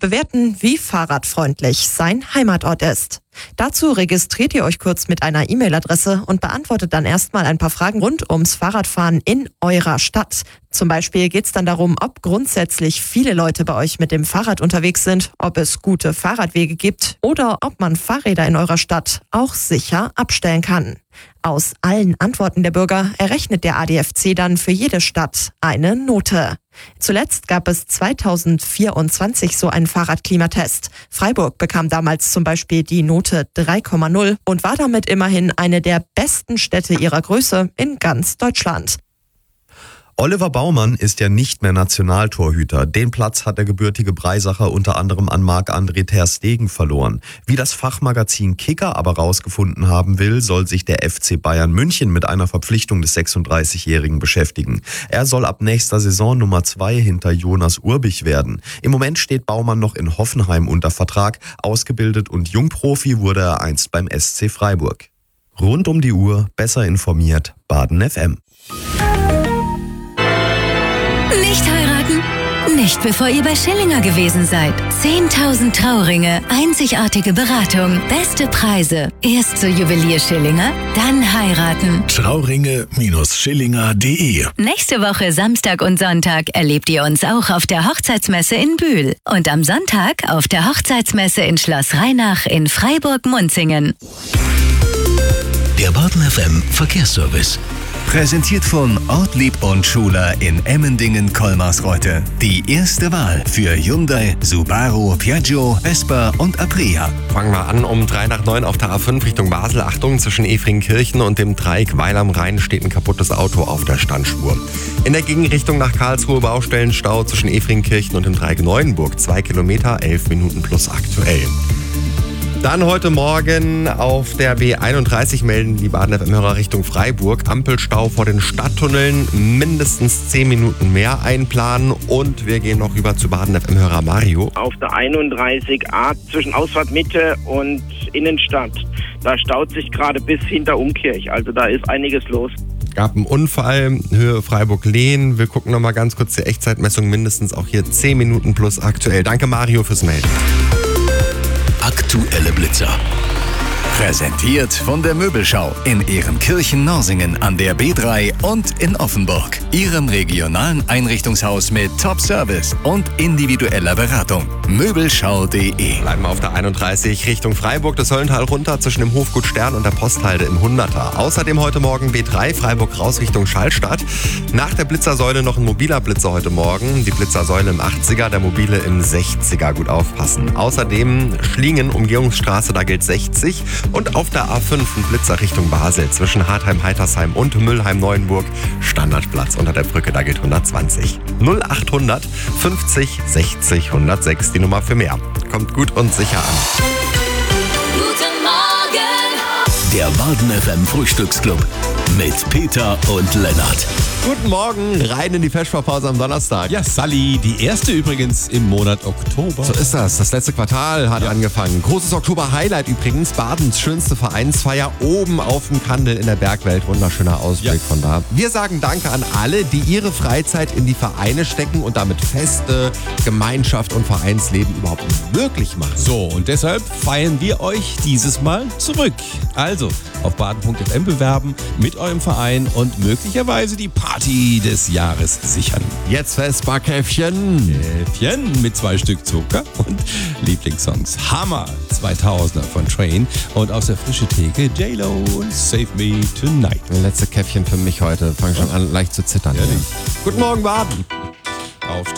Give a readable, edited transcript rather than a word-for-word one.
bewerten, wie fahrradfreundlich sein Heimatort ist. Dazu registriert ihr euch kurz mit einer E-Mail-Adresse und beantwortet dann erstmal ein paar Fragen rund ums Fahrradfahren in eurer Stadt. Zum Beispiel geht es dann darum, ob grundsätzlich viele Leute bei euch mit dem Fahrrad unterwegs sind, ob es gute Fahrradwege gibt oder ob man Fahrräder in eurer Stadt auch sicher abstellen kann. Aus allen Antworten der Bürger errechnet der ADFC dann für jede Stadt eine Note. Zuletzt gab es 2024 so einen Fahrradklimatest. Freiburg bekam damals zum Beispiel die Note 3,0 und war damit immerhin eine der besten Städte ihrer Größe in ganz Deutschland. Oliver Baumann ist ja nicht mehr Nationaltorhüter. Den Platz hat der gebürtige Breisacher unter anderem an Marc-André ter Stegen verloren. Wie das Fachmagazin Kicker aber rausgefunden haben will, soll sich der FC Bayern München mit einer Verpflichtung des 36-Jährigen beschäftigen. Er soll ab nächster Saison Nummer 2 hinter Jonas Urbich werden. Im Moment steht Baumann noch in Hoffenheim unter Vertrag. Ausgebildet und Jungprofi wurde er einst beim SC Freiburg. Rund um die Uhr, besser informiert, Baden FM. Nicht heiraten? Nicht bevor ihr bei Schillinger gewesen seid. 10.000 Trauringe, einzigartige Beratung, beste Preise. Erst zur Juwelier Schillinger, dann heiraten. Trauringe-Schillinger.de. Nächste Woche Samstag und Sonntag erlebt ihr uns auch auf der Hochzeitsmesse in Bühl. Und am Sonntag auf der Hochzeitsmesse in Schloss Rheinach in Freiburg-Munzingen. Der Baden FM Verkehrsservice. Präsentiert von Ortlieb und Schuler in Emmendingen-Kolmarsreuth. Die erste Wahl für Hyundai, Subaru, Piaggio, Vespa und Aprilia. Fangen wir an um 8:03 auf der A5 Richtung Basel. Achtung, zwischen Efringkirchen und dem Dreieck Weil am Rhein steht ein kaputtes Auto auf der Standspur. In der Gegenrichtung nach Karlsruhe Baustellenstau zwischen Efringkirchen und dem Dreieck Neuenburg. 2 Kilometer, 11 Minuten plus aktuell. Dann heute Morgen auf der B31 melden die Baden FM-Hörer Richtung Freiburg. Ampelstau vor den Stadttunneln, mindestens 10 Minuten mehr einplanen. Und wir gehen noch rüber zu Baden FM-Hörer Mario. Auf der 31A zwischen Ausfahrt Mitte und Innenstadt, da staut sich gerade bis hinter Umkirch. Also da ist einiges los. Gab einen Unfall, Höhe Freiburg-Lehn. Wir gucken nochmal ganz kurz die Echtzeitmessung, mindestens auch hier 10 Minuten plus aktuell. Danke Mario fürs Melden. Aktuelle Blitzer. Präsentiert von der Möbelschau in Ehrenkirchen-Norsingen an der B3 und in Offenburg. Ihrem regionalen Einrichtungshaus mit Top-Service und individueller Beratung. Möbelschau.de. Bleiben wir auf der 31 Richtung Freiburg, das Höllental runter zwischen dem Hofgut Stern und der Posthalde im 100er. Außerdem heute Morgen B3 Freiburg raus Richtung Schallstadt. Nach der Blitzersäule noch ein mobiler Blitzer heute Morgen. Die Blitzersäule im 80er, der mobile im 60er. Gut aufpassen. Außerdem Schlingen, Umgehungsstraße, da gilt 60. Und auf der A5 ein Blitzer Richtung Basel zwischen Hartheim-Heitersheim und Müllheim-Neuenburg. Standardplatz unter der Brücke, da gilt 120. 0800 50 60 106, die Nummer für mehr. Kommt gut und sicher an. Guten Morgen! Der Baden FM Frühstücksclub mit Peter und Lennart. Guten Morgen, rein in die Festspielpause am Donnerstag. Ja, Sally, die erste übrigens im Monat Oktober. So ist das. Das letzte Quartal hat angefangen. Großes Oktober-Highlight übrigens. Badens schönste Vereinsfeier oben auf dem Kandel in der Bergwelt. Wunderschöner Ausblick von da. Wir sagen Danke an alle, die ihre Freizeit in die Vereine stecken und damit Feste, Gemeinschaft und Vereinsleben überhaupt möglich machen. So, und deshalb feiern wir euch dieses Mal zurück. Also, auf baden.fm bewerben, mit eurem Verein und möglicherweise die Party des Jahres sichern. Jetzt Vespa-Käffchen. Käffchen mit 2 Stück Zucker und Lieblingssongs. Hammer 2000er von Train und aus der frischen Theke J-Lo und Save Me Tonight. Letzte Käffchen für mich heute. Fang schon an leicht zu zittern. Ehrlich? Guten Morgen, Baden. Auf